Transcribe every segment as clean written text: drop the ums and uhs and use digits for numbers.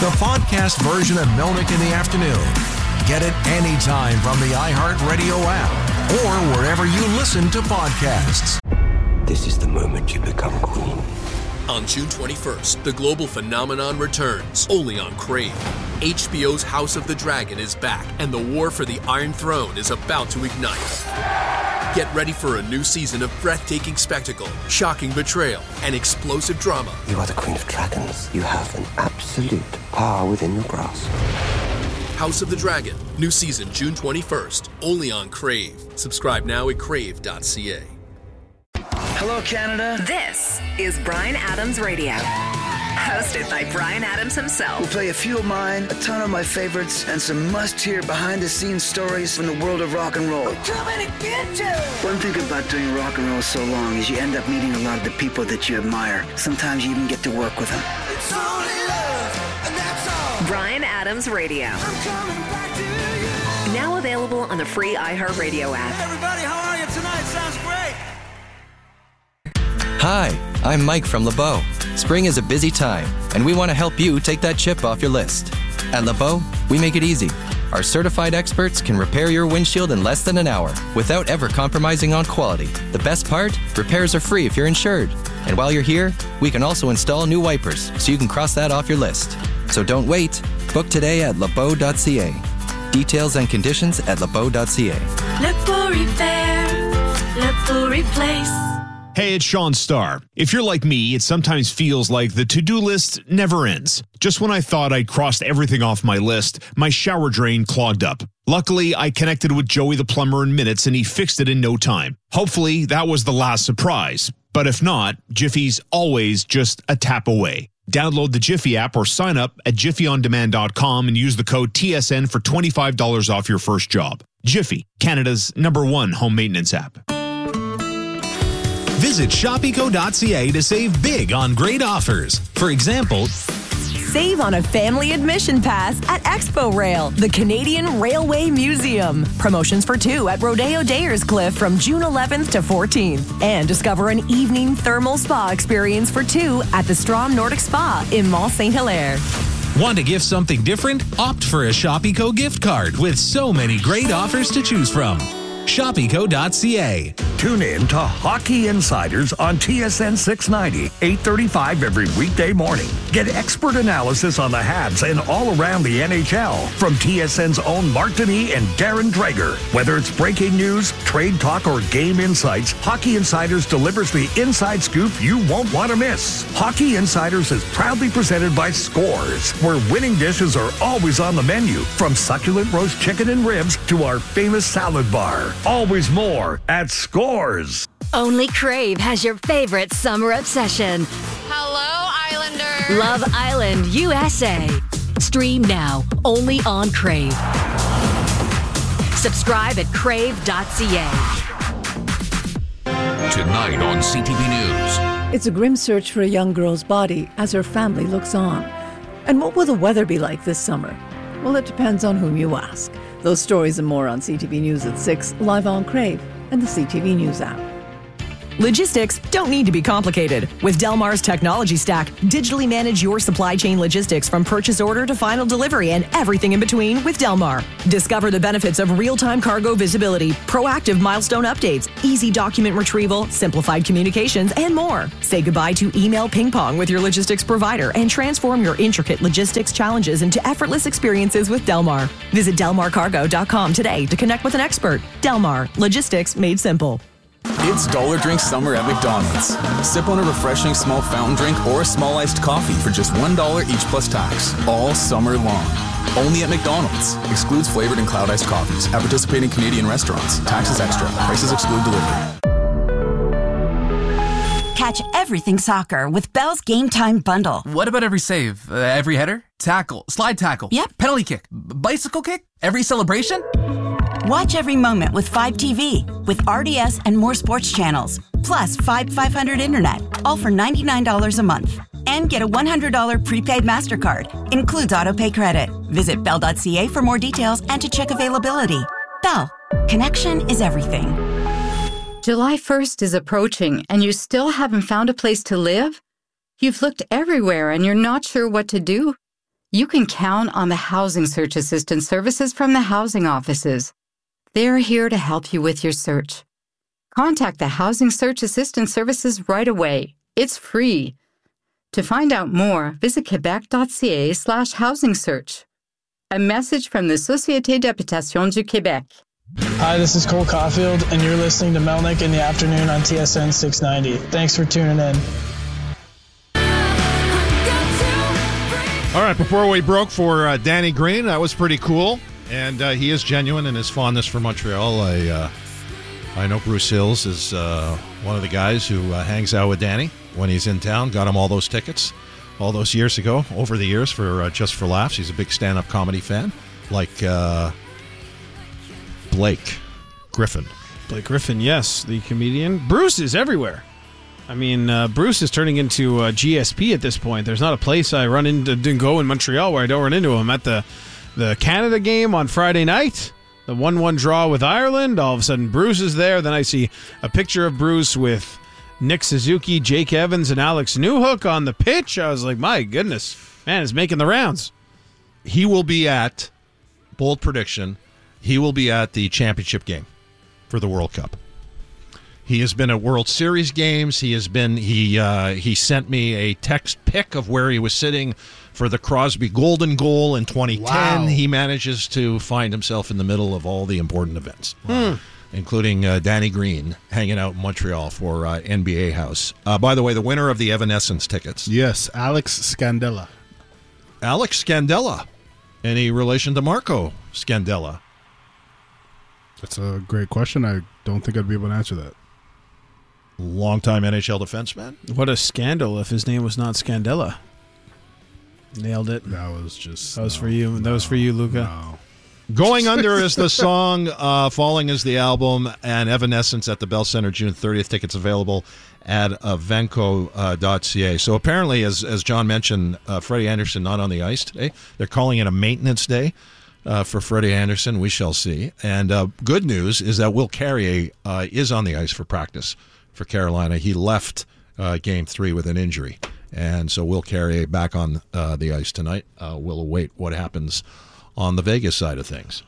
the podcast version of Melnick in the Afternoon. Get it anytime from the iHeartRadio app or wherever you listen to podcasts. This is the moment you become queen. On June 21st, the global phenomenon returns, only on Crave. HBO's House of the Dragon is back, and the war for the Iron Throne is about to ignite. Get ready for a new season of breathtaking spectacle, shocking betrayal, and explosive drama. You are the Queen of Dragons. You have an absolute power within your grasp. House of the Dragon, new season June 21st, only on Crave. Subscribe now at crave.ca. Hello, Canada. This is Bryan Adams Radio, hosted by Bryan Adams himself. We'll play a few of mine, a ton of my favorites, and some must-hear behind-the-scenes stories from the world of rock and roll. One thing about doing rock and roll so long is you end up meeting a lot of the people that you admire. Sometimes you even get to work with them. It's only love, and that's all. Bryan Adams Radio. I'm coming back to you. Now available on the free iHeartRadio app. Everybody, how are you tonight? Sounds great. Hi, I'm Mike from LeBeau. Spring is a busy time, and we want to help you take that chip off your list. At LeBeau, we make it easy. Our certified experts can repair your windshield in less than an hour without ever compromising on quality. The best part? Repairs are free if you're insured. And while you're here, we can also install new wipers so you can cross that off your list. So don't wait. Book today at lebeau.ca. Details and conditions at lebeau.ca. LeBeau Repair, LeBeau Replace. Hey, it's Sean Starr. If you're like me, it sometimes feels like the to-do list never ends. Just when I thought I'd crossed everything off my list, my shower drain clogged up. Luckily, I connected with Joey the plumber in minutes and he fixed it in no time. Hopefully, that was the last surprise. But if not, Jiffy's always just a tap away. Download the Jiffy app or sign up at jiffyondemand.com and use the code TSN for $25 off your first job. Jiffy, Canada's #1 home maintenance app. Visit shopeco.ca to save big on great offers. For example, save on a family admission pass at Expo Rail, the Canadian Railway Museum. Promotions for two at Rodeo Dayerscliff from June 11th to 14th. And discover an evening thermal spa experience for two at the Strom Nordic Spa in Mont Saint-Hilaire. Want to gift something different? Opt for a Shopeco gift card with so many great offers to choose from. Shopeco.ca. Tune in to Hockey Insiders on TSN 690, 8:35 every weekday morning. Get expert analysis on the Habs and all around the NHL from TSN's own Mark Denis and Darren Dreger. Whether it's breaking news, trade talk, or game insights, Hockey Insiders delivers the inside scoop you won't want to miss. Hockey Insiders is proudly presented by Scores, where winning dishes are always on the menu, from succulent roast chicken and ribs to our famous salad bar. Always more at Scores. Only Crave has your favorite summer obsession. Hello, Islander. Love Island, USA. Stream now, only on Crave. Subscribe at crave.ca. Tonight on CTV News. It's a grim search for a young girl's body as her family looks on. And what will the weather be like this summer? Well, it depends on whom you ask. Those stories and more on CTV News at 6, live on Crave and the CTV News app. Logistics don't need to be complicated. With Delmar's technology stack, digitally manage your supply chain logistics from purchase order to final delivery and everything in between with Delmar. Discover the benefits of real-time cargo visibility, proactive milestone updates, easy document retrieval, simplified communications, and more. Say goodbye to email ping pong with your logistics provider and transform your intricate logistics challenges into effortless experiences with Delmar. Visit delmarcargo.com today to connect with an expert. Delmar, logistics made simple. It's Dollar Drink Summer at McDonald's. Sip on a refreshing small fountain drink or a small iced coffee for just $1 each plus tax, all summer long. Only at McDonald's. Excludes flavored and cloud iced coffees at participating Canadian restaurants. Taxes extra. Prices exclude delivery. Catch everything soccer with Bell's Game Time Bundle. What about every save? Every header? Tackle? Slide tackle? Yep. Penalty kick? Bicycle kick? Every celebration? Watch every moment with 5TV, with RDS and more sports channels, plus 500 internet, all for $99 a month. And get a $100 prepaid MasterCard. Includes autopay credit. Visit Bell.ca for more details and to check availability. Bell. Connection is everything. July 1st is approaching and you still haven't found a place to live? You've looked everywhere and you're not sure what to do? You can count on the Housing Search Assistance services from the housing offices. They're here to help you with your search. Contact the Housing Search Assistance services right away. It's free. To find out more, visit quebec.ca/housing search. A message from the Société d'Habitation du Québec. Hi, this is Cole Caulfield, and you're listening to Melnick in the Afternoon on TSN 690. Thanks for tuning in. All right, before we broke for Danny Green, that was pretty cool, and he is genuine in his fondness for Montreal. I know Bruce Hills is one of the guys who hangs out with Danny when he's in town. Got him all those tickets all those years ago, over the years, for Just for Laughs. He's a big stand-up comedy fan, like Blake Griffin. Blake Griffin, yes, the comedian. Bruce is everywhere. I mean, Bruce is turning into GSP at this point. There's not a place I run into go in Montreal where I don't run into him. At the Canada game on Friday night, the 1-1 draw with Ireland, all of a sudden Bruce is there. Then I see a picture of Bruce with Nick Suzuki, Jake Evans, and Alex Newhook on the pitch. I was like, my goodness, man, it's making the rounds. He will be at, bold prediction, he will be at the championship game for the World Cup. He has been at World Series games. He sent me a text pic of where he was sitting for the Crosby Golden Goal in 2010. Wow. He manages to find himself in the middle of all the important events, including Danny Green hanging out in Montreal for NBA House. By the way, the winner of the Evanescence tickets. Yes, Alex Scandella. Alex Scandella. Any relation to Marco Scandella? That's a great question. I don't think I'd be able to answer that. Longtime NHL defenseman. What a scandal if his name was not Scandella. Nailed it. That was for you. That was for you, Luca. No. Going Under is the song, Falling is the album, and Evanescence at the Bell Center June 30th. Tickets available at venco.ca. So apparently, as John mentioned, Freddie Anderson not on the ice today. They're calling it a maintenance day for Freddie Anderson. We shall see. And good news is that Will Carrier is on the ice for practice for Carolina. He left Game 3 with an injury. And so Will Carrier back on the ice tonight. We'll await what happens on the Vegas side of things.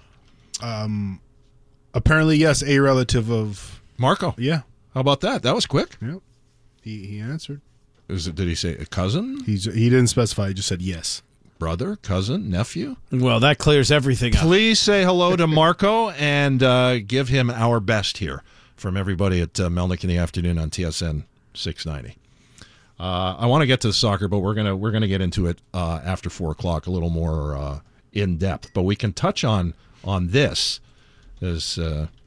Apparently, yes, a relative of Marco. Yeah. How about that? That was quick. Yep. He answered. Did he say a cousin? He didn't specify. He just said yes. Brother, cousin, nephew? Well, that clears everything up. Please say hello to Marco and give him our best here from everybody at Melnick in the Afternoon on TSN 690. I want to get to the soccer, but we're gonna get into it after 4 o'clock, a little more in depth. But we can touch on this as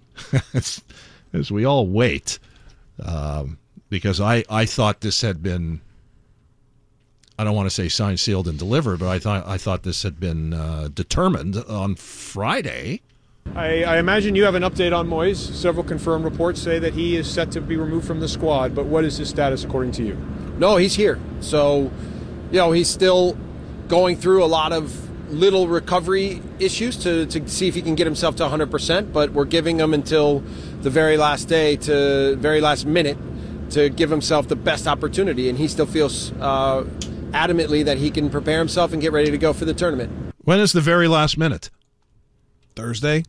as we all wait, because I thought this had been, I don't want to say signed, sealed, and delivered, but I thought this had been determined on Friday. I imagine you have an update on Moyes. Several confirmed reports say that he is set to be removed from the squad, but what is his status according to you? No, he's here. So, he's still going through a lot of little recovery issues to see if he can get himself to 100%, but we're giving him until the very last day, to very last minute, to give himself the best opportunity, and he still feels adamantly that he can prepare himself and get ready to go for the tournament. When is the very last minute? Thursday.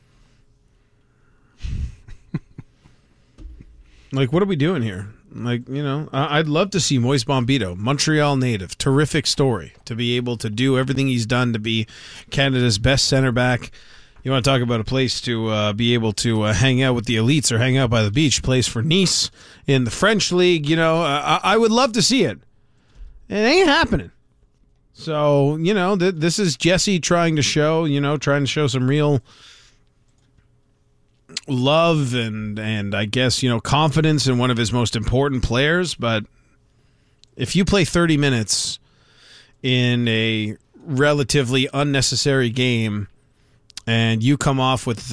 Like, what are we doing here? Like, I'd love to see Moise Bombito, Montreal native, terrific story, to be able to do everything he's done to be Canada's best center back. You want to talk about a place to be able to hang out with the elites or hang out by the beach, plays for Nice in the French league. I would love to see it. It ain't happening. So, this is Jesse trying to show some real love and I guess, confidence in one of his most important players. But if you play 30 minutes in a relatively unnecessary game and you come off with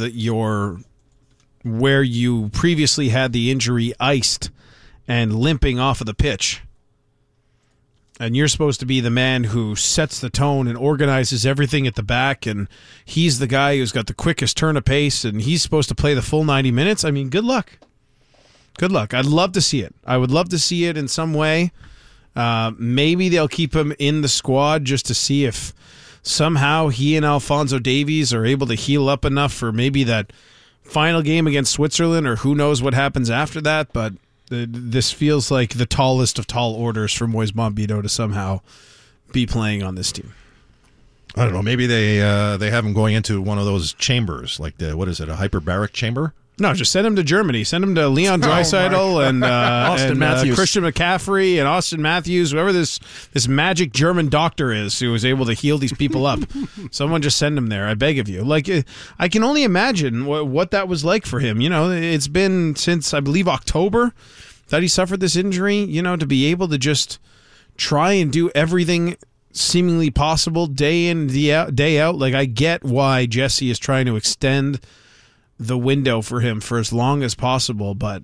where you previously had the injury iced and limping off of the pitch, and you're supposed to be the man who sets the tone and organizes everything at the back, and he's the guy who's got the quickest turn of pace, and he's supposed to play the full 90 minutes. I mean, good luck. Good luck. I'd love to see it. I would love to see it in some way. Maybe they'll keep him in the squad just to see if somehow he and Alphonso Davies are able to heal up enough for maybe that final game against Switzerland, or who knows what happens after that. But this feels like the tallest of tall orders for Moise Bombito to somehow be playing on this team. I don't know. Maybe they have him going into one of those chambers, like a hyperbaric chamber? No, just send him to Germany. Send him to Leon Draisaitl and Austin Matthews. Christian McCaffrey and Austin Matthews, whoever this magic German doctor is who was able to heal these people up. Someone just send him there, I beg of you. Like, I can only imagine what that was like for him. You know, it's been since, I believe, October that he suffered this injury. You know, to be able to just try and do everything seemingly possible day in, day out. Like, I get why Jesse is trying to extend the window for him for as long as possible, but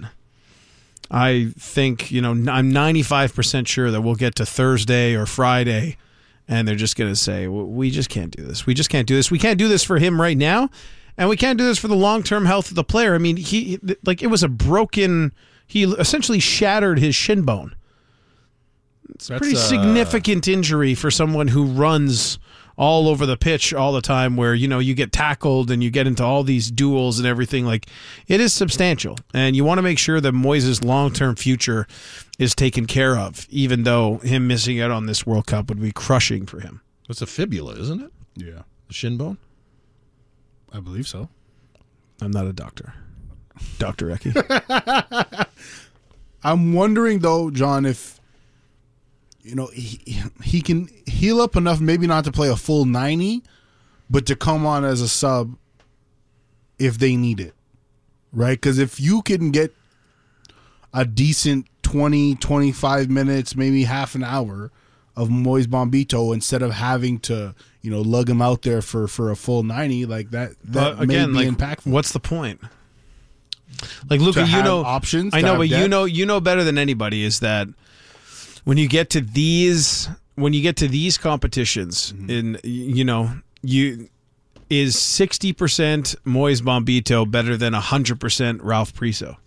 I think, you know, I'm 95% sure that we'll get to Thursday or Friday and they're just going to say, we just can't do this. We just can't do this. We can't do this for him right now, and we can't do this for the long-term health of the player. I mean, it was he essentially shattered his shin bone. It's a pretty significant injury for someone who runs all over the pitch all the time, where, you know, you get tackled and you get into all these duels and everything. Like, it is substantial, and you want to make sure that Moises' long-term future is taken care of, even though him missing out on this World Cup would be crushing for him. It's a fibula, isn't it? Yeah. The shin bone? I believe so. I'm not a doctor. Dr. Ecke. I'm wondering, though, John, if, you know, he can heal up enough, maybe not to play a full 90, but to come on as a sub if they need it, right? Because if you can get a decent 20, 25 minutes, maybe half an hour of Moise Bombito instead of having to, you know, lug him out there for a full 90, like that again, may be like, impactful. What's the point? Like, Luca, you know, options. I know, but you know better than anybody is that when you get to these competitions, in, you know, is 60% Moise Bombito better than 100% Ralph Priso?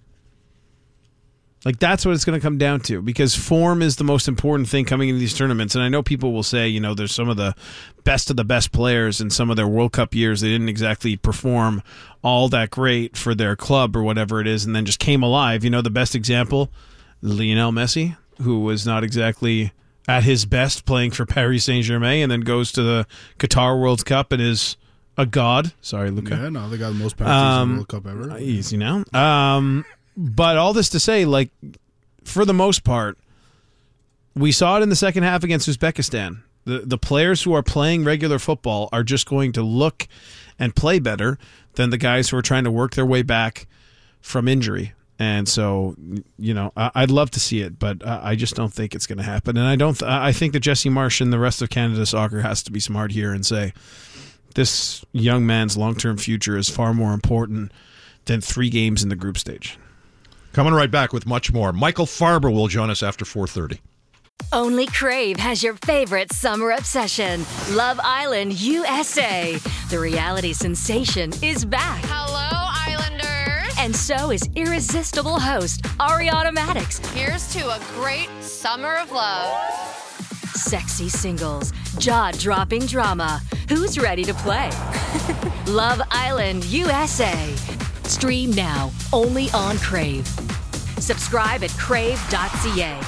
Like, that's what it's going to come down to, because form is the most important thing coming into these tournaments. And I know people will say, you know, there's some of the best players in some of their World Cup years. They didn't exactly perform all that great for their club or whatever it is, and then just came alive. You know, the best example, Lionel Messi, who was not exactly at his best playing for Paris Saint-Germain, and then goes to the Qatar World Cup and is a god. Sorry, Luca. Yeah, no, they got the most penalties in the World Cup ever. Easy now. But all this to say, like, for the most part, we saw it in the second half against Uzbekistan. The players who are playing regular football are just going to look and play better than the guys who are trying to work their way back from injury. And so, you know, I'd love to see it, but I just don't think it's going to happen. And I think that Jesse Marsh and the rest of Canada Soccer has to be smart here and say, this young man's long-term future is far more important than 3 games in the group stage. Coming right back with much more. Michael Farber will join us after 4:30. Only Crave has your favorite summer obsession, Love Island, USA. The reality sensation is back. Hello, Islanders. And so is irresistible host Ariana Madix. Here's to a great summer of love. Sexy singles, jaw-dropping drama. Who's ready to play? Love Island, USA. Stream now, only on Crave. Subscribe at crave.ca.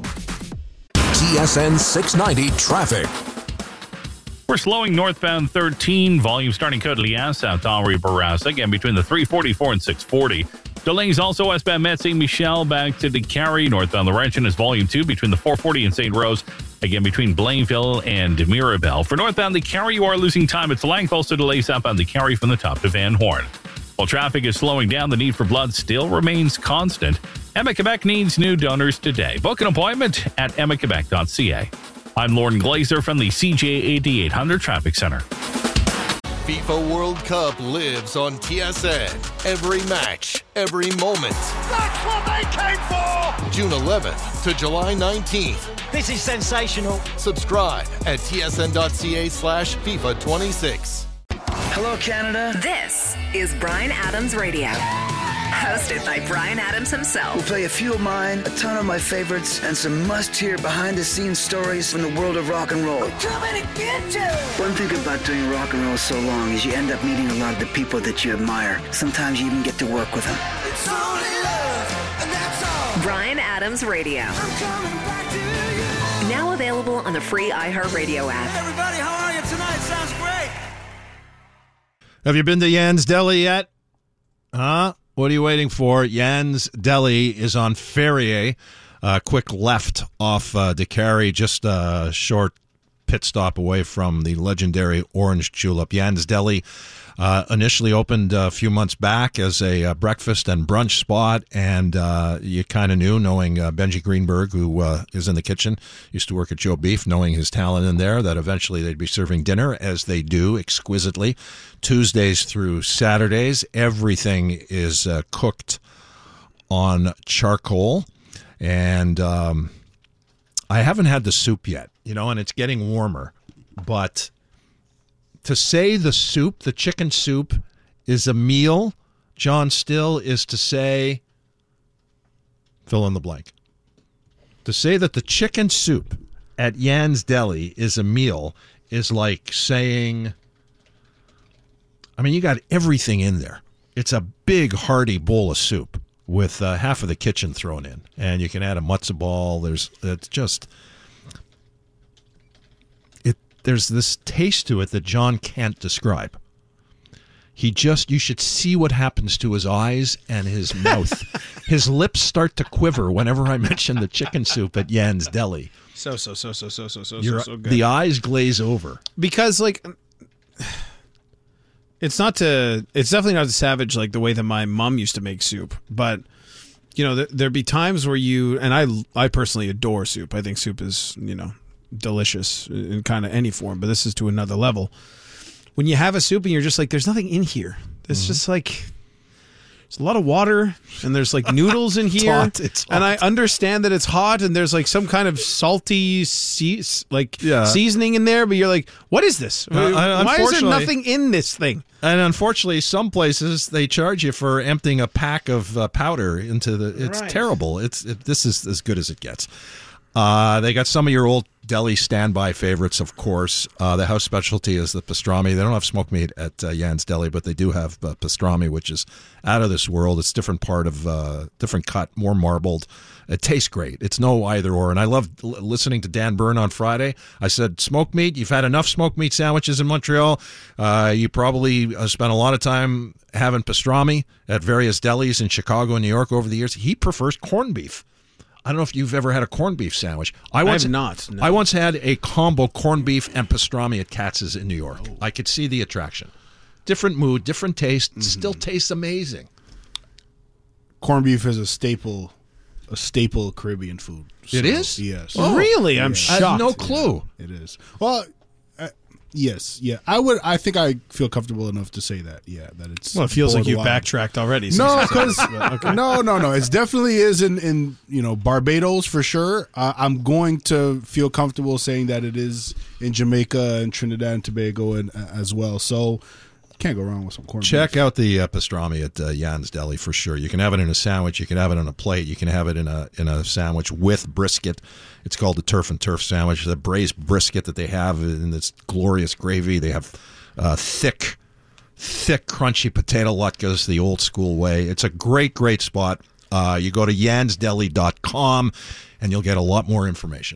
TSN 690 traffic. We're slowing northbound 13, volume starting code Liassa, Henri Bourassa, again between the 344 and 640. Delays also westbound Metz Michel back to DeCarry, northbound Laurentian is volume 2 between the 440 and St. Rose, again between Blainville and Mirabel. For northbound DeCarry, you are losing time its length, also delays southbound DeCarry from the top to Van Horn. While traffic is slowing down, the need for blood still remains constant. Emma Quebec needs new donors today. Book an appointment at emmaquebec.ca. I'm Lauren Glazer from the CJ 8800 Traffic Center. FIFA World Cup lives on TSN. Every match, every moment. That's what they came for! June 11th to July 19th. This is sensational. Subscribe at tsn.ca/FIFA 26. Hello, Canada. This is Bryan Adams Radio. Hosted by Bryan Adams himself. We'll play a few of mine, a ton of my favorites, and some must-hear behind-the-scenes stories from the world of rock and roll. We're coming to get you! One thing about doing rock and roll so long is you end up meeting a lot of the people that you admire. Sometimes you even get to work with them. It's only love, and that's all. Bryan Adams Radio. I'm coming back to you. Now available on the free iHeartRadio app. Hey everybody, how are you tonight? Sounds great. Have you been to Jan's Deli yet? Huh? What are you waiting for? Jan's Deli is on Ferrier. Quick left off DeCarry, just a short pit stop away from the legendary Orange Julep. Jan's Deli initially opened a few months back as a breakfast and brunch spot, and you kind of knew, knowing Benji Greenberg, who is in the kitchen, used to work at Joe Beef, knowing his talent in there, that eventually they'd be serving dinner, as they do exquisitely, Tuesdays through Saturdays. Everything is cooked on charcoal, and I haven't had the soup yet, and it's getting warmer, but to say the soup, the chicken soup, is a meal, John Still, is to say, fill in the blank. To say that the chicken soup at Jan's Deli is a meal is like saying, you got everything in there. It's a big, hearty bowl of soup with half of the kitchen thrown in. And you can add a matzo ball. There's this taste to it that John can't describe. You should see what happens to his eyes and his mouth. His lips start to quiver whenever I mention the chicken soup at Jan's Deli. So good. The eyes glaze over. Because, it's definitely not savage like the way that my mom used to make soup, but there'd be times where I personally adore soup. I think soup is, delicious in kind of any form, but this is to another level. When you have a soup and you're just like, there's nothing in here. It's just like, there's a lot of water and there's noodles in here. It's hot. And I understand that it's hot and there's some kind of salty seasoning in there, but you're like, what is this? Why is there nothing in this thing? And unfortunately, some places they charge you for emptying a pack of powder into the. It's terrible. This is as good as it gets. They got some of your old deli standby favorites, of course. The house specialty is the pastrami. They don't have smoked meat at Jan's Deli, but they do have pastrami, which is out of this world. It's different cut, more marbled. It tastes great. It's no either or. And I loved listening to Dan Byrne on Friday. I said, smoked meat, you've had enough smoked meat sandwiches in Montreal. You probably spent a lot of time having pastrami at various delis in Chicago and New York over the years. He prefers corned beef. I don't know if you've ever had a corned beef sandwich. I have not. No. I once had a combo corned beef and pastrami at Katz's in New York. Oh. I could see the attraction. Different mood, different taste. Still tastes amazing. Corned beef is a staple Caribbean food. It is? Yes. Oh, really? I'm shocked. I had no clue. Yeah, it is. Well, yes. Yeah. I think I feel comfortable enough to say that. Yeah, that it's. Well, it feels like you've backtracked already. No, because no. It definitely is in Barbados for sure. I'm going to feel comfortable saying that it is in Jamaica and Trinidad and Tobago as well. So can't go wrong with some corned beef. Check out the pastrami at Jan's Deli for sure. You can have it in a sandwich. You can have it on a plate. You can have it in a sandwich with brisket. It's called the Turf and Turf sandwich. The braised brisket that they have in this glorious gravy. They have thick, crunchy potato latkes the old school way. It's a great, great spot. You go to jansdeli.com and you'll get a lot more information.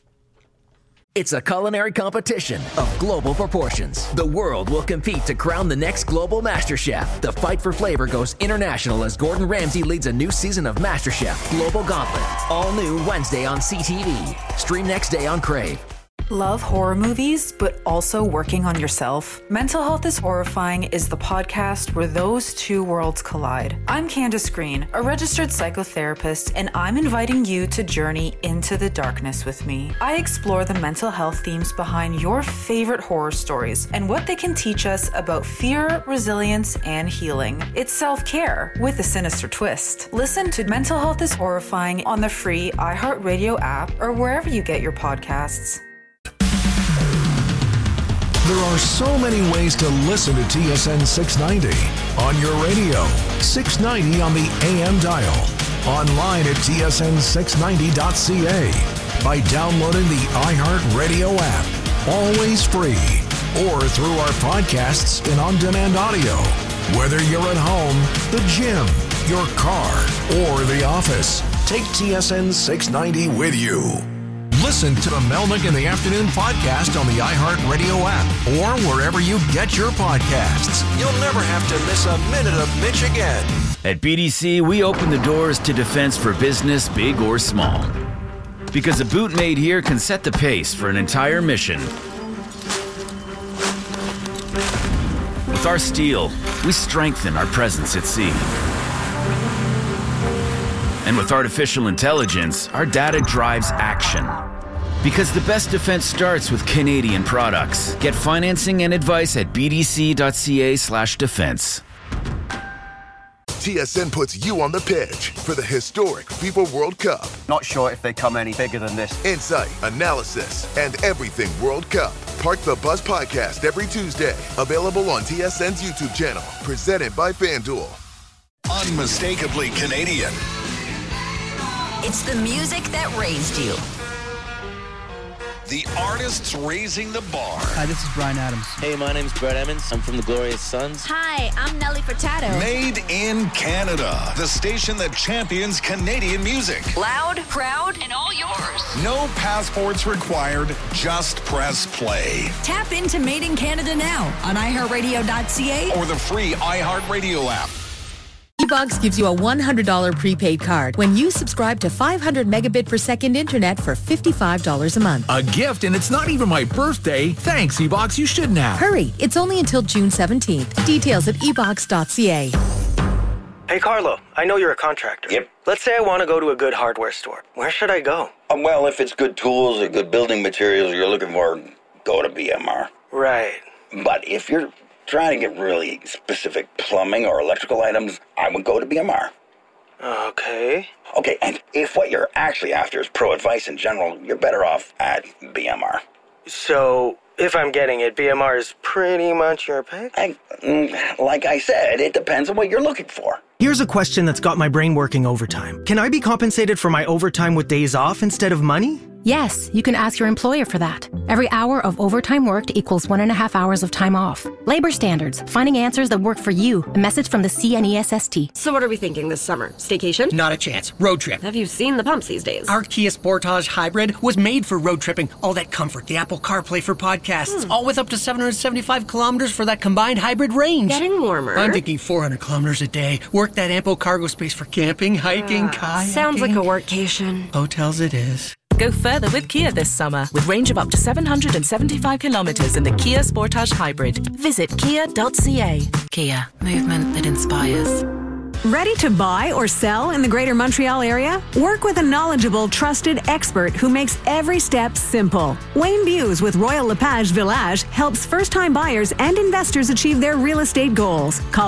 It's a culinary competition of global proportions. The world will compete to crown the next global MasterChef. The fight for flavor goes international as Gordon Ramsay leads a new season of MasterChef Global Gauntlet. All new Wednesday on CTV. Stream next day on Crave. Love horror movies, but also working on yourself? Mental Health is Horrifying is the podcast where those two worlds collide. I'm Candace Green, a registered psychotherapist, and I'm inviting you to journey into the darkness with me. I explore the mental health themes behind your favorite horror stories and what they can teach us about fear, resilience, and healing. It's self-care with a sinister twist. Listen to Mental Health is Horrifying on the free iHeartRadio app or wherever you get your podcasts. There are so many ways to listen to TSN 690. On your radio, 690 on the AM dial. Online at tsn690.ca. By downloading the iHeartRadio app. Always free. Or through our podcasts and on-demand audio. Whether you're at home, the gym, your car, or the office, take TSN 690 with you. Listen to the Melnick in the Afternoon podcast on the iHeartRadio app or wherever you get your podcasts. You'll never have to miss a minute of Mitch again. At BDC, we open the doors to defense for business, big or small. Because a boot made here can set the pace for an entire mission. With our steel, we strengthen our presence at sea. And with artificial intelligence, our data drives action. Because the best defense starts with Canadian products. Get financing and advice at bdc.ca/defense. TSN puts you on the pitch for the historic FIFA World Cup. Not sure if they come any bigger than this. Insight, analysis, and everything World Cup. Park the Bus podcast every Tuesday. Available on TSN's YouTube channel. Presented by FanDuel. Unmistakably Canadian. It's the music that raised you. The artists raising the bar. Hi, this is Bryan Adams. Hey, my name's Brett Emmons. I'm from the Glorious Sons. Hi, I'm Nelly Furtado. Made in Canada. The station that champions Canadian music. Loud, proud, and all yours. No passports required. Just press play. Tap into Made in Canada now on iHeartRadio.ca or the free iHeartRadio app. eBox gives you a $100 prepaid card when you subscribe to 500 megabit per second internet for $55 a month. A gift, and it's not even my birthday. Thanks, eBox. You should now. Hurry. It's only until June 17th. Details at ebox.ca. Hey, Carlo. I know you're a contractor. Yep. Let's say I want to go to a good hardware store. Where should I go? Well, if it's good tools or good building materials you're looking for, go to BMR. Right. But if you're trying to get really specific plumbing or electrical items, I would go to BMR. Okay. Okay, and if what you're actually after is pro advice in general, you're better off at BMR. So, if I'm getting it, BMR is pretty much your pick? Like I said, it depends on what you're looking for. Here's a question that's got my brain working overtime. Can I be compensated for my overtime with days off instead of money? Yes, you can ask your employer for that. Every hour of overtime worked equals 1.5 hours of time off. Labor standards, finding answers that work for you. A message from the CNESST. So what are we thinking this summer? Staycation? Not a chance. Road trip. Have you seen the pumps these days? Our Kia Sportage Hybrid was made for road tripping. All that comfort, the Apple CarPlay for podcasts, all with up to 775 kilometers for that combined hybrid range. Getting warmer. I'm thinking 400 kilometers a day. Work that ample cargo space for camping, hiking, kayaking. Sounds like a workcation. Hotels it is. Go further with Kia this summer with range of up to 775 kilometers in the Kia Sportage Hybrid. Visit kia.ca. Kia, movement that inspires. Ready to buy or sell in the Greater Montreal area? Work with a knowledgeable, trusted expert who makes every step simple. Wayne Buse with Royal LePage Village helps first-time buyers and investors achieve their real estate goals. Call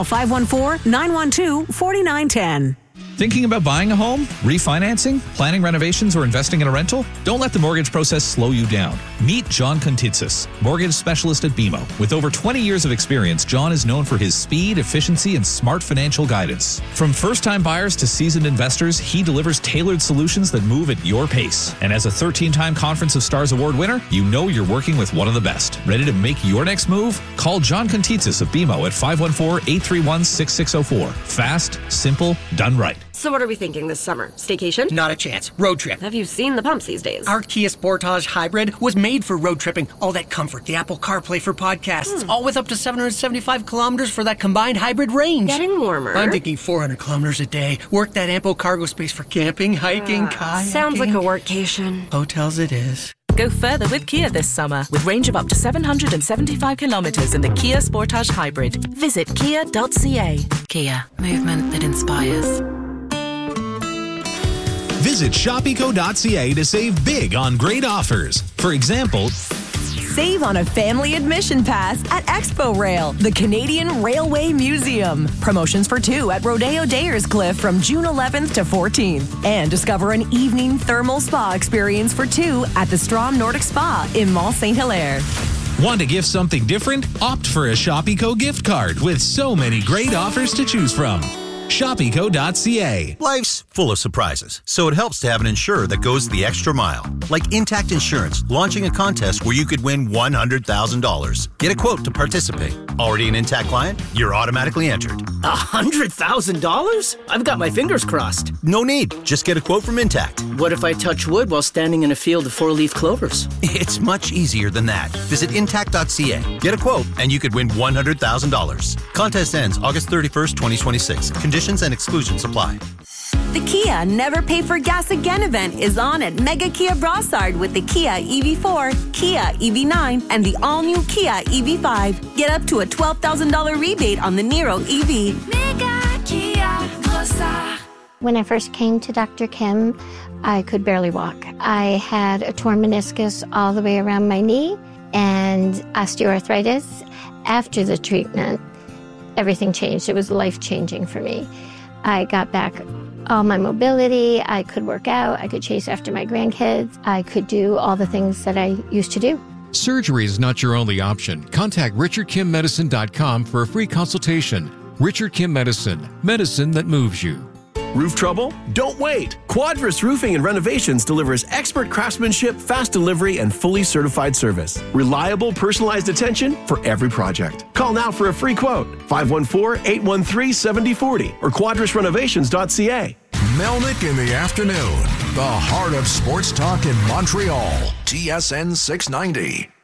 514-912-4910. Thinking about buying a home, refinancing, planning renovations, or investing in a rental? Don't let the mortgage process slow you down. Meet John Kontitsis, mortgage specialist at BMO. With over 20 years of experience, John is known for his speed, efficiency, and smart financial guidance. From first-time buyers to seasoned investors, he delivers tailored solutions that move at your pace. And as a 13-time Conference of Stars Award winner, you know you're working with one of the best. Ready to make your next move? Call John Kontitsis of BMO at 514-831-6604. Fast, simple, done right. So what are we thinking this summer? Staycation? Not a chance. Road trip. Have you seen the pumps these days? Our Kia Sportage Hybrid was made for road tripping. All that comfort, the Apple CarPlay for podcasts, all with up to 775 kilometers for that combined hybrid range. Getting warmer. I'm thinking 400 kilometers a day. Work that ample cargo space for camping, hiking, kayaking. Sounds like a workcation. Hotels it is. Go further with Kia this summer with range of up to 775 kilometers in the Kia Sportage Hybrid. Visit kia.ca. Kia, movement that inspires. Visit shopeco.ca to save big on great offers. For example, save on a family admission pass at Expo Rail, the Canadian Railway Museum. Promotions for two at Rodeo Dayerscliff from June 11th to 14th. And discover an evening thermal spa experience for two at the Strom Nordic Spa in Mont Saint-Hilaire. Want to gift something different? Opt for a ShopEco gift card with so many great offers to choose from. ShopEco.ca. Life's full of surprises, so it helps to have an insurer that goes the extra mile. Like Intact Insurance, launching a contest where you could win $100,000. Get a quote to participate. Already an Intact client? You're automatically entered. $100,000? I've got my fingers crossed. No need. Just get a quote from Intact. What if I touch wood while standing in a field of four-leaf clovers? It's much easier than that. Visit Intact.ca. Get a quote, and you could win $100,000. Contest ends August 31st, 2026. Conditions and exclusions apply. The Kia Never Pay for Gas Again event is on at Mega Kia Brossard with the Kia EV4, Kia EV9, and the all-new Kia EV5. Get up to a $12,000 rebate on the Niro EV. Mega Kia Brossard. When I first came to Dr. Kim, I could barely walk. I had a torn meniscus all the way around my knee and osteoarthritis. After the treatment, everything changed. It was life-changing for me. I got back all my mobility. I could work out. I could chase after my grandkids. I could do all the things that I used to do. Surgery is not your only option. Contact RichardKimMedicine.com for a free consultation. Richard Kim Medicine. Medicine that moves you. Roof trouble? Don't wait! Quadris Roofing and Renovations delivers expert craftsmanship, fast delivery, and fully certified service. Reliable, personalized attention for every project. Call now for a free quote. 514-813-7040 or quadrisrenovations.ca. Melnick in the afternoon. The heart of sports talk in Montreal. TSN 690.